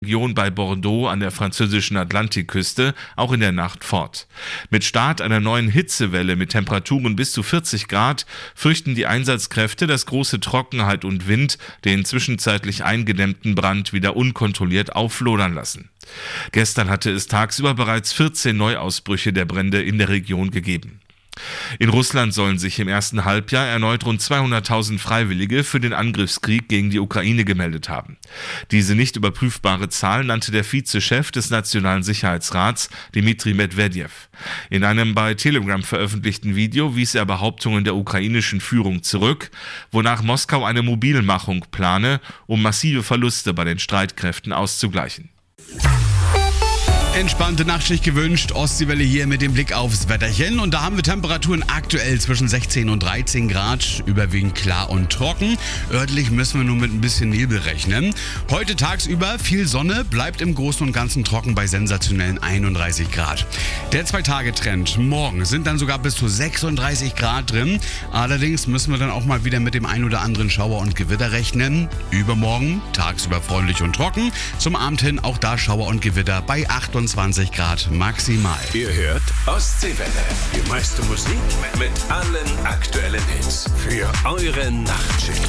Region bei Bordeaux an der französischen Atlantikküste auch in der Nacht fort. Mit Start einer neuen Hitzewelle mit Temperaturen bis zu 40 Grad fürchten die Einsatzkräfte, dass große Trockenheit und Wind den zwischenzeitlich eingedämmten Brand wieder unkontrolliert auflodern lassen. Gestern hatte es tagsüber bereits 14 Neuausbrüche der Brände in der Region gegeben. In Russland sollen sich im ersten Halbjahr erneut rund 200.000 Freiwillige für den Angriffskrieg gegen die Ukraine gemeldet haben. Diese nicht überprüfbare Zahl nannte der Vizechef des Nationalen Sicherheitsrats, Dmitri Medvedev. In einem bei Telegram veröffentlichten Video wies er Behauptungen der ukrainischen Führung zurück, wonach Moskau eine Mobilmachung plane, um massive Verluste bei den Streitkräften auszugleichen. Entspannte Nachtschicht gewünscht, Ostseewelle hier mit dem Blick aufs Wetterchen. Und da haben wir Temperaturen aktuell zwischen 16 und 13 Grad, überwiegend klar und trocken. Örtlich müssen wir nur mit ein bisschen Nebel rechnen. Heute tagsüber viel Sonne, bleibt im Großen und Ganzen trocken bei sensationellen 31 Grad. Der 2-Tage-Trend morgen sind dann sogar bis zu 36 Grad drin. Allerdings müssen wir dann auch mal wieder mit dem ein oder anderen Schauer und Gewitter rechnen. Übermorgen tagsüber freundlich und trocken. Zum Abend hin auch da Schauer und Gewitter bei 28 Grad maximal. Ihr hört Ostseewelle. Die meiste Musik mit allen aktuellen Hits. Für eure Nachtschicht.